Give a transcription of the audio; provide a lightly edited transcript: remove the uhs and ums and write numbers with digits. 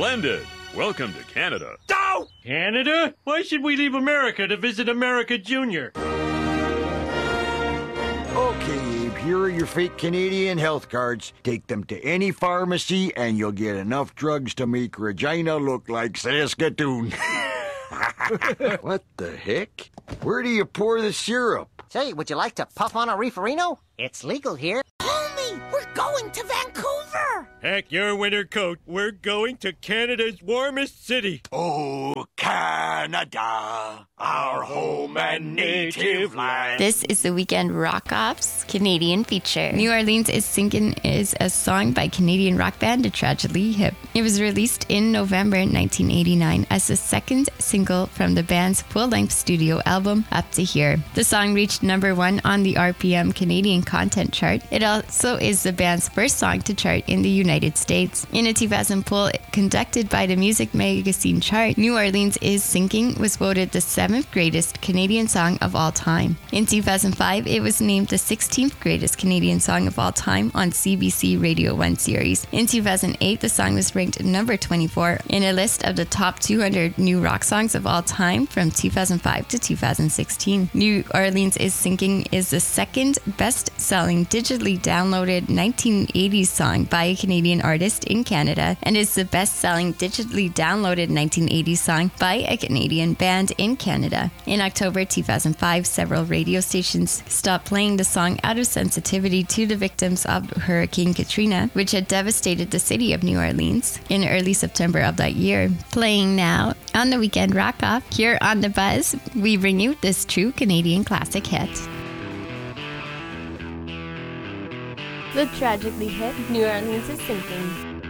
Splendid. Welcome to Canada. No! Canada? Why should we leave America to visit America Junior? Okay, Abe, here are your fake Canadian health cards. Take them to any pharmacy and you'll get enough drugs to make Regina look like Saskatoon. What the heck? Where do you pour the syrup? Say, would you like to puff on a reeferino? It's legal here. Homie, we're going to Vancouver! Heck your winter coat. We're going to Canada's warmest city. Oh, Canada, our home and native land. This is the Weekend Rock-Off's Canadian feature. New Orleans is Sinkin' is a song by Canadian rock band The Tragically Hip. It was released in November 1989 as the second single from the band's full-length studio album, Up to Here. The song reached number 1 on the RPM Canadian Content Chart. It also is the band's first song to chart in the United States. In a 2000 poll conducted by the music magazine Chart, New Orleans is Sinking was voted the 7th greatest Canadian song of all time. In 2005, it was named the 16th greatest Canadian song of all time on CBC Radio 1 series. In 2008, the song was ranked number 24 in a list of the top 200 new rock songs of all time from 2005 to 2016. New Orleans is Sinking is the second best-selling digitally downloaded 1980s song by a Canadian artist in Canada and is the best-selling digitally downloaded 1980s song by a Canadian band in Canada. In October 2005, several radio stations stopped playing the song out of sensitivity to the victims of Hurricane Katrina, which had devastated the city of New Orleans in early September of that year. Playing now on the Weekend Rock-Off, here on The Buzz, we bring you this true Canadian classic hit. The Tragically Hip, New Orleans is Sinking.